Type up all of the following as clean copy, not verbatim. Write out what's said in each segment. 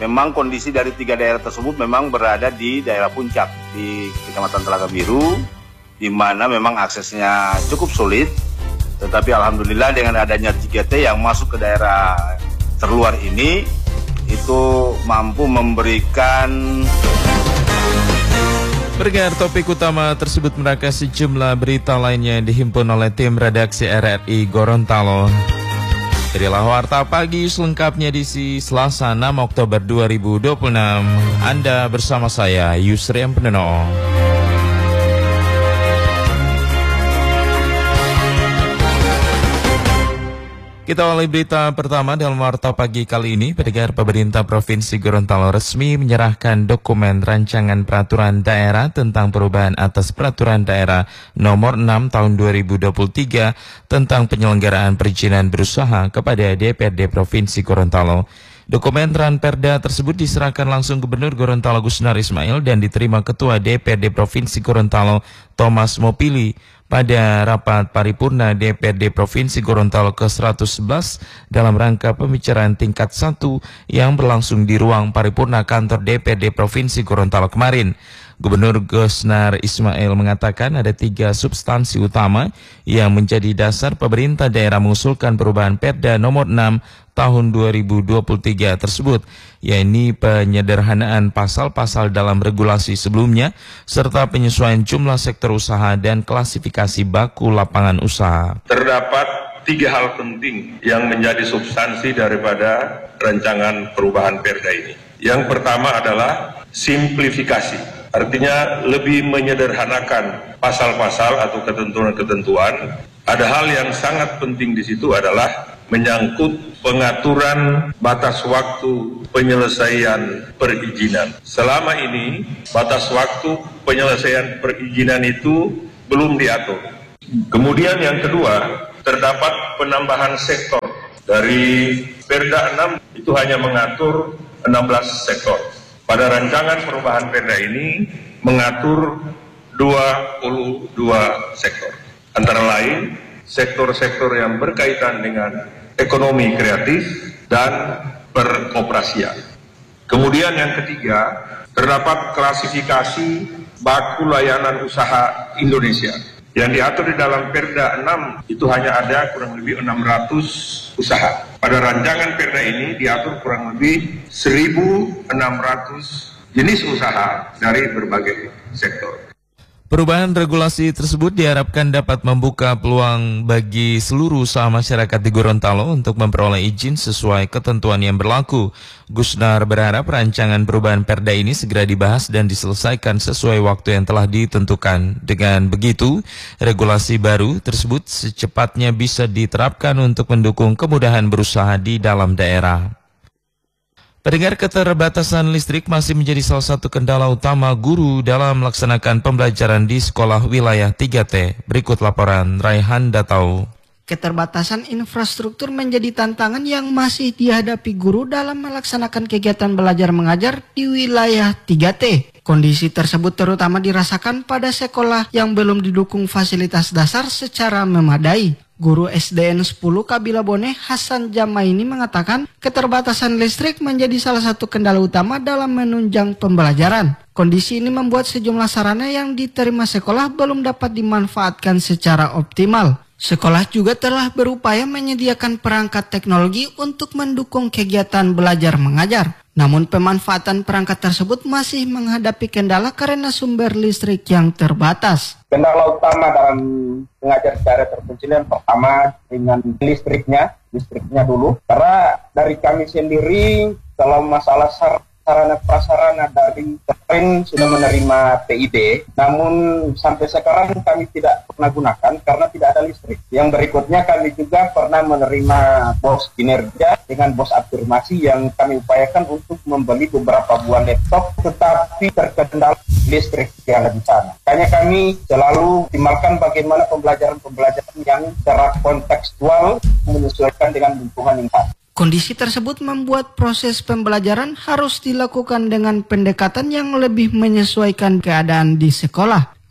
memang kondisi dari 3 daerah tersebut memang berada di daerah puncak di Kecamatan Telaga Biru, di mana memang aksesnya cukup sulit. Tetapi alhamdulillah dengan adanya 3T yang masuk ke daerah terluar ini, itu mampu memberikan. Bergeser topik utama tersebut mereka sejumlah berita lainnya yang dihimpun oleh tim redaksi RRI Gorontalo. Inilah Warta Pagi selengkapnya di Selasa 6 Oktober 2026. Anda bersama saya Yusri Empenono. Kita awali berita pertama dalam Warta Pagi kali ini. Pendengar, pemerintah Provinsi Gorontalo resmi menyerahkan dokumen rancangan peraturan daerah tentang perubahan atas peraturan daerah nomor 6 tahun 2023 tentang penyelenggaraan perizinan berusaha kepada DPRD Provinsi Gorontalo. Dokumen Ranperda tersebut diserahkan langsung Gubernur Gorontalo Gusnar Ismail dan diterima Ketua DPRD Provinsi Gorontalo Thomas Mopili pada rapat paripurna DPRD Provinsi Gorontalo ke-111 dalam rangka pembicaraan tingkat 1 yang berlangsung di ruang paripurna kantor DPRD Provinsi Gorontalo kemarin. Gubernur Gusnar Ismail mengatakan ada 3 substansi utama yang menjadi dasar pemerintah daerah mengusulkan perubahan Perda nomor 6 tahun 2023 tersebut, yakni penyederhanaan pasal-pasal dalam regulasi sebelumnya, serta penyesuaian jumlah sektor usaha dan klasifikasi baku lapangan usaha. Terdapat 3 hal penting yang menjadi substansi daripada rancangan perubahan Perda ini. Yang pertama adalah simplifikasi. Artinya lebih menyederhanakan pasal-pasal atau ketentuan-ketentuan. Ada hal yang sangat penting di situ adalah menyangkut pengaturan batas waktu penyelesaian perizinan. Selama ini batas waktu penyelesaian perizinan itu belum diatur. Kemudian yang kedua, terdapat penambahan sektor. Dari Perda 6 itu hanya mengatur 16 sektor. Pada rancangan perubahan Perda ini mengatur 22 sektor. Antara lain, sektor-sektor yang berkaitan dengan ekonomi kreatif dan peroperasian. Kemudian yang ketiga, terdapat klasifikasi baku layanan usaha Indonesia. Yang diatur di dalam Perda 6 itu hanya ada kurang lebih 600 usaha. Pada rancangan Perda ini diatur kurang lebih 1.600 jenis usaha dari berbagai sektor. Perubahan regulasi tersebut diharapkan dapat membuka peluang bagi seluruh usaha masyarakat di Gorontalo untuk memperoleh izin sesuai ketentuan yang berlaku. Gusnar berharap rancangan perubahan Perda ini segera dibahas dan diselesaikan sesuai waktu yang telah ditentukan. Dengan begitu, regulasi baru tersebut secepatnya bisa diterapkan untuk mendukung kemudahan berusaha di dalam daerah. Pendengar, keterbatasan listrik masih menjadi salah satu kendala utama guru dalam melaksanakan pembelajaran di sekolah wilayah 3T. Berikut laporan Raihan Datau. Keterbatasan infrastruktur menjadi tantangan yang masih dihadapi guru dalam melaksanakan kegiatan belajar mengajar di wilayah 3T. Kondisi tersebut terutama dirasakan pada sekolah yang belum didukung fasilitas dasar secara memadai. Guru SDN 10 Kabila Bone Hasan Jamaini mengatakan keterbatasan listrik menjadi salah satu kendala utama dalam menunjang pembelajaran. Kondisi ini membuat sejumlah sarana yang diterima sekolah belum dapat dimanfaatkan secara optimal. Sekolah juga telah berupaya menyediakan perangkat teknologi untuk mendukung kegiatan belajar mengajar. Namun pemanfaatan perangkat tersebut masih menghadapi kendala karena sumber listrik yang terbatas. Kendala utama dalam mengajar daerah terpencil yang pertama dengan listriknya dulu. Karena dari kami sendiri kalau masalah sarana prasarana dari kemarin sudah menerima PID, namun sampai sekarang kami tidak pernah gunakan karena tidak ada listrik. Yang berikutnya kami juga pernah menerima bos kinerja dengan bos afirmasi yang kami upayakan untuk membeli beberapa buah laptop, tetapi terkendala listrik yang ada di sana. Makanya kami selalu optimalkan bagaimana pembelajaran yang secara kontekstual menyesuaikan dengan lingkungan yang ada. Kondisi tersebut membuat proses pembelajaran harus dilakukan dengan pendekatan yang lebih menyesuaikan keadaan di sekolah.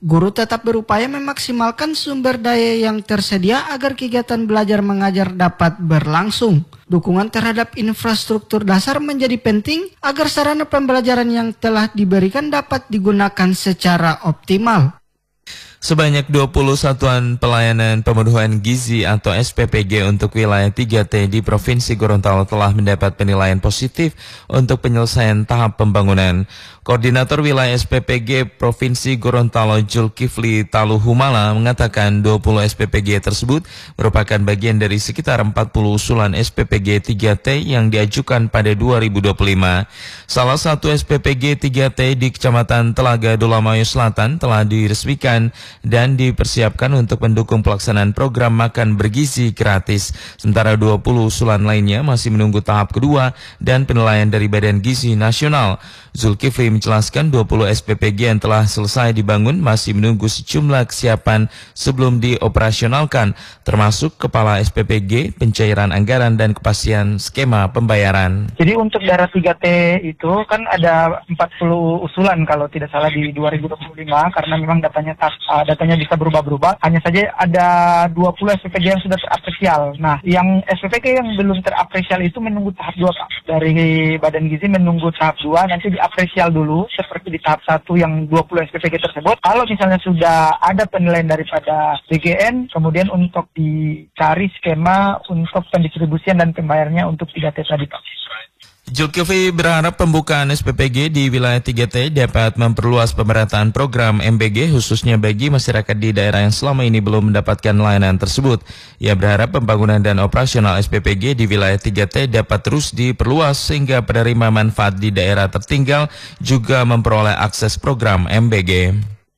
Guru tetap berupaya memaksimalkan sumber daya yang tersedia agar kegiatan belajar mengajar dapat berlangsung. Dukungan terhadap infrastruktur dasar menjadi penting agar sarana pembelajaran yang telah diberikan dapat digunakan secara optimal. Sebanyak 20 satuan pelayanan pemenuhan gizi atau SPPG untuk wilayah 3T di Provinsi Gorontalo telah mendapat penilaian positif untuk penyelesaian tahap pembangunan. Koordinator wilayah SPPG Provinsi Gorontalo Zulkifli Taluhumala mengatakan 20 SPPG tersebut merupakan bagian dari sekitar 40 usulan SPPG 3T yang diajukan pada 2025. Salah satu SPPG 3T di Kecamatan Telaga Dolamayo Selatan telah diresmikan dan dipersiapkan untuk mendukung pelaksanaan program makan bergizi gratis. Sementara 20 usulan lainnya masih menunggu tahap kedua dan penilaian dari Badan Gizi Nasional. Zulkifli menjelaskan 20 SPPG yang telah selesai dibangun masih menunggu sejumlah kesiapan sebelum dioperasionalkan, termasuk kepala SPPG, pencairan anggaran, dan kepastian skema pembayaran. Jadi untuk daerah 3T itu kan ada 40 usulan kalau tidak salah di 2025, karena memang datanya bisa berubah-berubah. Hanya saja ada 20 SPPG yang sudah terapresial. Nah, yang SPPG yang belum terapresial itu menunggu tahap 2, Pak. Dari Badan Gizi menunggu tahap 2, nanti diapresial dulu seperti di tahap 1 yang 20 SPPG tersebut. Kalau misalnya sudah ada penilaian daripada BGN, kemudian untuk dicari skema untuk pendistribusian dan pembayarannya untuk 3T tadi, Pak. Zulkifli berharap pembukaan SPPG di wilayah 3T dapat memperluas pemerataan program MBG khususnya bagi masyarakat di daerah yang selama ini belum mendapatkan layanan tersebut. Ia berharap pembangunan dan operasional SPPG di wilayah 3T dapat terus diperluas sehingga penerima manfaat di daerah tertinggal juga memperoleh akses program MBG.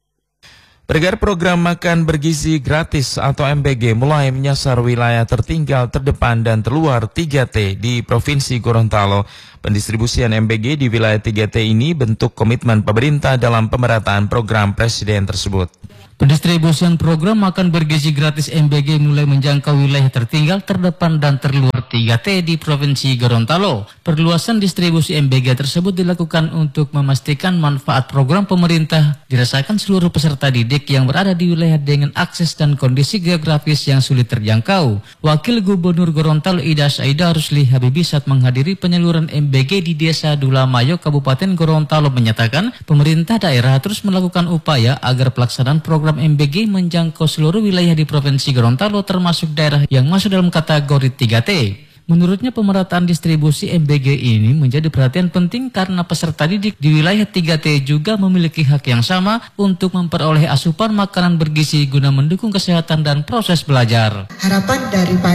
Peregar program makan bergizi gratis atau MBG mulai menyasar wilayah tertinggal, terdepan, dan terluar 3T di Provinsi Gorontalo. Pendistribusian MBG di wilayah 3T ini bentuk komitmen pemerintah dalam pemerataan program Presiden tersebut. Pendistribusian program makan bergizi gratis MBG mulai menjangkau wilayah tertinggal, terdepan, dan terluar 3T di Provinsi Gorontalo. Perluasan distribusi MBG tersebut dilakukan untuk memastikan manfaat program pemerintah dirasakan seluruh peserta didik yang berada di wilayah dengan akses dan kondisi geografis yang sulit terjangkau. Wakil Gubernur Gorontalo Ida Saida Rusli Habibi saat menghadiri penyaluran MBG di Desa Dolamayo, Kabupaten Gorontalo menyatakan pemerintah daerah terus melakukan upaya agar pelaksanaan program MBG menjangkau seluruh wilayah di Provinsi Gorontalo termasuk daerah yang masuk dalam kategori 3T. Menurutnya pemerataan distribusi MBG ini menjadi perhatian penting karena peserta didik di wilayah 3T juga memiliki hak yang sama untuk memperoleh asupan makanan bergizi guna mendukung kesehatan dan proses belajar. Harapan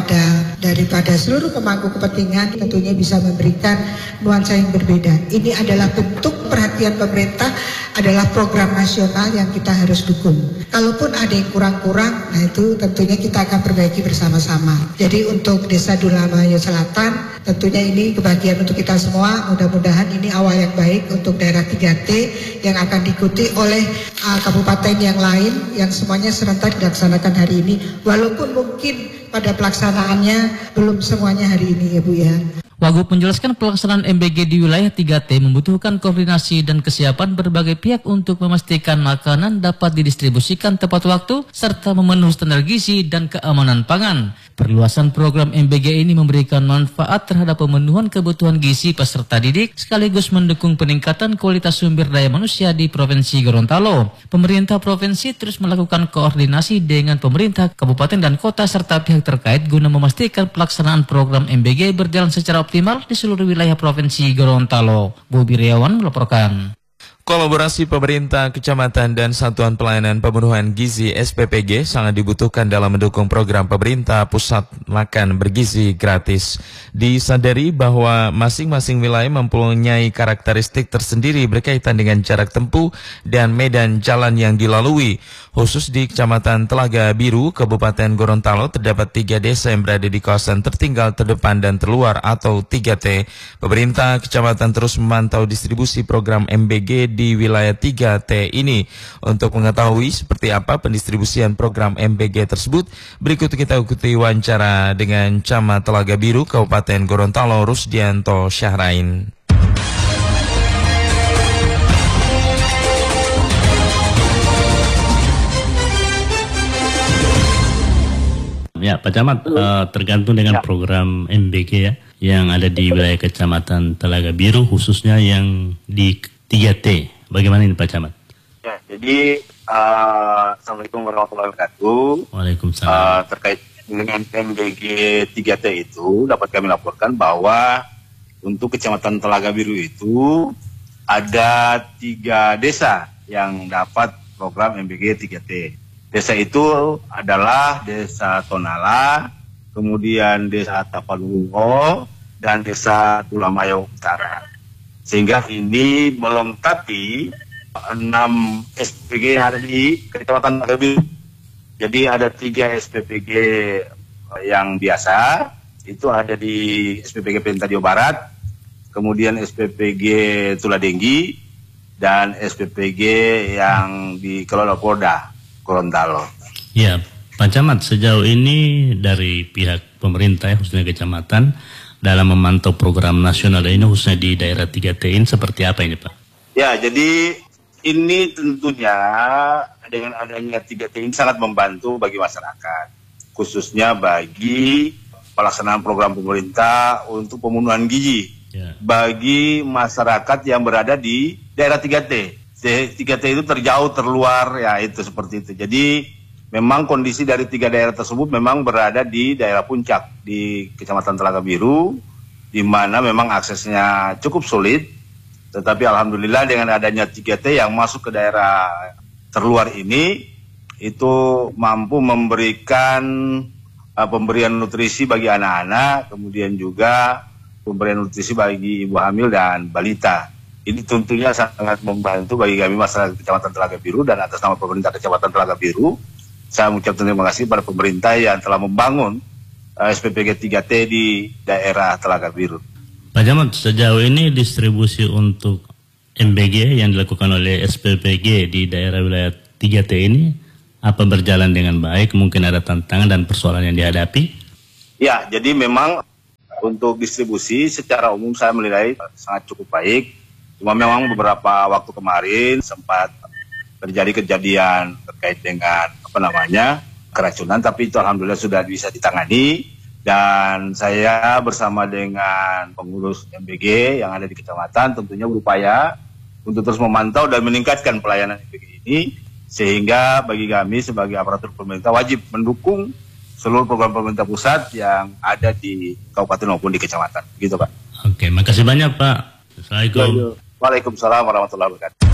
daripada seluruh pemangku kepentingan tentunya bisa memberikan nuansa yang berbeda. Ini adalah bentuk perhatian pemerintah, adalah program nasional yang kita harus dukung. Kalaupun ada yang kurang-kurang, nah itu tentunya kita akan perbaiki bersama-sama. Jadi untuk Desa Dolamayo Selatan, tentunya ini kebahagiaan untuk kita semua. Mudah-mudahan ini awal yang baik untuk daerah 3T yang akan diikuti oleh kabupaten yang lain yang semuanya serentak dilaksanakan hari ini. Walaupun mungkin pada pelaksanaannya belum semuanya hari ini ya Bu ya. Wagub menjelaskan pelaksanaan MBG di wilayah 3T membutuhkan koordinasi dan kesiapan berbagai pihak untuk memastikan makanan dapat didistribusikan tepat waktu serta memenuhi standar gizi dan keamanan pangan. Perluasan program MBG ini memberikan manfaat terhadap pemenuhan kebutuhan gizi peserta didik sekaligus mendukung peningkatan kualitas sumber daya manusia di Provinsi Gorontalo. Pemerintah provinsi terus melakukan koordinasi dengan pemerintah kabupaten dan kota serta pihak terkait guna memastikan pelaksanaan program MBG berjalan secara optimal di seluruh wilayah Provinsi Gorontalo. Bobi Riawan melaporkan. Kolaborasi pemerintah, kecamatan, dan satuan pelayanan pemenuhan gizi SPPG sangat dibutuhkan dalam mendukung program pemerintah pusat makan bergizi gratis. Disadari bahwa masing-masing wilayah mempunyai karakteristik tersendiri berkaitan dengan jarak tempuh dan medan jalan yang dilalui. Khusus di Kecamatan Telaga Biru, Kabupaten Gorontalo, terdapat 3 desa yang berada di kawasan tertinggal, terdepan, dan terluar atau 3T. Pemerintah kecamatan terus memantau distribusi program MBG di wilayah 3T ini. Untuk mengetahui seperti apa pendistribusian program MBG tersebut, berikut kita ikuti wawancara dengan Camat Telaga Biru, Kabupaten Gorontalo, Rusdianto Syahrain. Ya, Pak Camat, tergantung dengan program MBG ya, yang ada di wilayah Kecamatan Telaga Biru, khususnya yang di 3T. Bagaimana ini Pak Camat? Ya, jadi Assalamualaikum warahmatullahi wabarakatuh. Waalaikumsalam. Terkait dengan MBG 3T itu dapat kami laporkan bahwa untuk Kecamatan Telaga Biru itu ada 3 desa yang dapat program MBG 3T. Desa itu adalah Desa Tonala, kemudian Desa Tapanungo, dan Desa Tulamayo Utara. Sehingga ini melengkapi 6 SPPG yang ada di Kecamatan Telaga Biru. Jadi ada 3 SPPG yang biasa, itu ada di SPPG Perintah Jawa Barat, kemudian SPPG Tuladenggi, dan SPPG yang dikelola Polda Gorontalo. Ya, Pak Camat, sejauh ini dari pihak pemerintah, khususnya kecamatan, dalam memantau program nasional ini, khususnya di daerah 3T ini, seperti apa ini Pak? Ya, jadi ini tentunya dengan adanya 3T ini sangat membantu bagi masyarakat, khususnya bagi pelaksanaan program pemerintah untuk pemenuhan gizi bagi masyarakat yang berada di daerah 3T. 3T itu terjauh, terluar, ya itu seperti itu. Jadi memang kondisi dari 3 daerah tersebut memang berada di daerah puncak di Kecamatan Telaga Biru, di mana memang aksesnya cukup sulit. Tetapi alhamdulillah dengan adanya 3T yang masuk ke daerah terluar ini, itu mampu memberikan pemberian nutrisi bagi anak-anak, kemudian juga pemberian nutrisi bagi ibu hamil dan balita. Ini tentunya sangat membantu bagi kami masyarakat Kecamatan Telaga Biru, dan atas nama pemerintah Kecamatan Telaga Biru, saya mengucapkan terima kasih pada pemerintah yang telah membangun SPPG 3T di daerah Telaga Biru. Pak Camat, sejauh ini distribusi untuk MBG yang dilakukan oleh SPPG di daerah wilayah 3T ini, apa berjalan dengan baik? Mungkin ada tantangan dan persoalan yang dihadapi? Ya, jadi memang untuk distribusi secara umum saya menilai sangat cukup baik. Cuma memang beberapa waktu kemarin sempat terjadi kejadian terkait dengan keracunan, tapi itu alhamdulillah sudah bisa ditangani, dan saya bersama dengan pengurus MBG yang ada di kecamatan tentunya berupaya untuk terus memantau dan meningkatkan pelayanan MBG ini, sehingga bagi kami sebagai aparatur pemerintah wajib mendukung seluruh program pemerintah pusat yang ada di kabupaten maupun di kecamatan. Gitu Pak. Oke, makasih banyak Pak. Assalamualaikum. Waalaikumsalam warahmatullahi wabarakatuh.